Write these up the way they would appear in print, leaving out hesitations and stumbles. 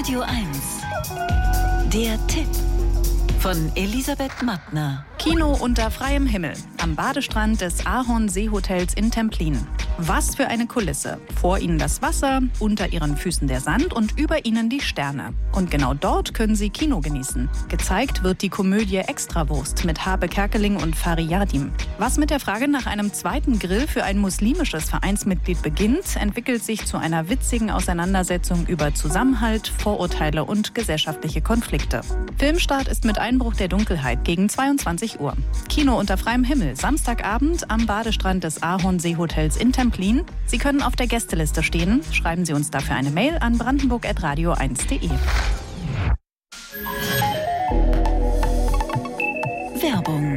Radio 1. Der Tipp von Elisabeth Mattner. Kino unter freiem Himmel am Badestrand des Ahorn-Seehotels in Templin. Was für eine Kulisse. Vor ihnen das Wasser, unter ihren Füßen der Sand und über ihnen die Sterne. Und genau dort können sie Kino genießen. Gezeigt wird die Komödie Extrawurst mit Habe Kerkeling und Fariyadim. Was mit der Frage nach einem zweiten Grill für ein muslimisches Vereinsmitglied beginnt, entwickelt sich zu einer witzigen Auseinandersetzung über Zusammenhalt, Vorurteile und gesellschaftliche Konflikte. Filmstart ist mit Einbruch der Dunkelheit gegen 22 Uhr. Kino unter freiem Himmel, Samstagabend am Badestrand des Ahorn-Seehotels in Templin. Sie können auf der Gästeliste stehen. Schreiben Sie uns dafür eine Mail an brandenburg@radio1.de. Werbung.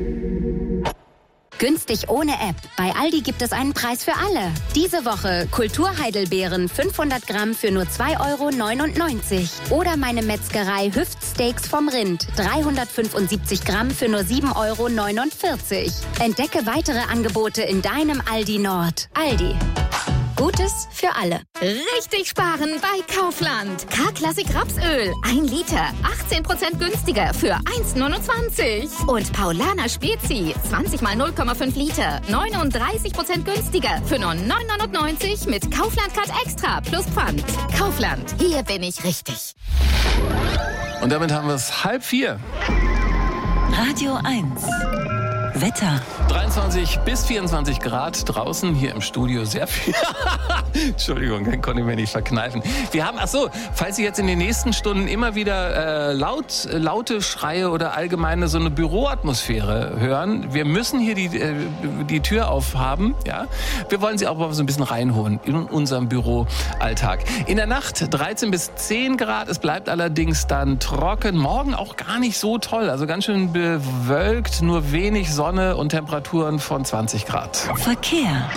Günstig ohne App. Bei Aldi gibt es einen Preis für alle. Diese Woche Kulturheidelbeeren 500 Gramm für nur 2,99 €. Oder meine Metzgerei Hüftsteaks vom Rind 375 Gramm für nur 7,49 €. Entdecke weitere Angebote in deinem Aldi Nord. Aldi. Gutes für alle. Richtig sparen bei Kaufland. K-Klassik Rapsöl. 1 Liter. 18% günstiger für 1,29 €. Und Paulaner Spezi. 20 mal 0,5 Liter. 39% günstiger für nur 9,99 € mit Kaufland-Card Extra plus Pfand. Kaufland. Hier bin ich richtig. Und damit haben wir es 3:30. Radio 1. Wetter. 23 bis 24 Grad draußen, hier im Studio sehr viel. Entschuldigung, den konnte ich mir nicht verkneifen. Wir haben, falls Sie jetzt in den nächsten Stunden immer wieder laute Schreie oder allgemeine so eine Büroatmosphäre hören, wir müssen hier die Tür aufhaben. Ja? Wir wollen Sie auch mal so ein bisschen reinholen in unserem Büroalltag. In der Nacht 13 bis 10 Grad, es bleibt allerdings dann trocken. Morgen auch gar nicht so toll, also ganz schön bewölkt, nur wenig Sonne und Temperaturen von 20 Grad. Verkehr.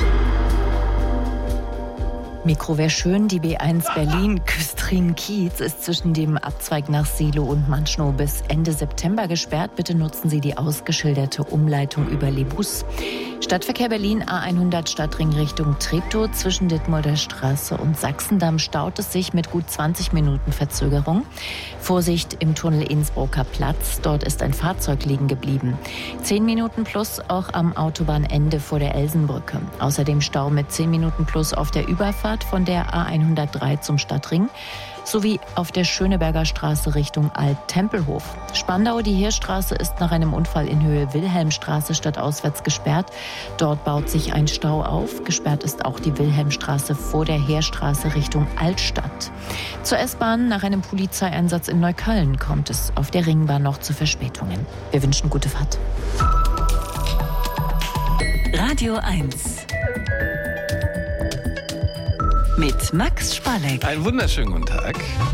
Mikro wäre schön, die B1 Berlin-Küstrin-Kiez ist zwischen dem Abzweig nach Seelow und Manschnow bis Ende September gesperrt. Bitte nutzen Sie die ausgeschilderte Umleitung über Lebus. Stadtverkehr Berlin A100 Stadtring Richtung Treptow. Zwischen Dittmolder Straße und Sachsendamm staut es sich mit gut 20 Minuten Verzögerung. Vorsicht im Tunnel Innsbrucker Platz. Dort ist ein Fahrzeug liegen geblieben. 10 Minuten plus auch am Autobahnende vor der Elsenbrücke. Außerdem Stau mit 10 Minuten plus auf der Überfahrt von der A103 zum Stadtring sowie auf der Schöneberger Straße Richtung Alt-Tempelhof. Spandau, die Heerstraße, ist nach einem Unfall in Höhe Wilhelmstraße stadtauswärts gesperrt. Dort baut sich ein Stau auf. Gesperrt ist auch die Wilhelmstraße vor der Heerstraße Richtung Altstadt. Zur S-Bahn nach einem Polizeieinsatz in Neukölln kommt es auf der Ringbahn noch zu Verspätungen. Wir wünschen gute Fahrt. Radio 1. Mit Max Spalleck. Einen wunderschönen guten Tag.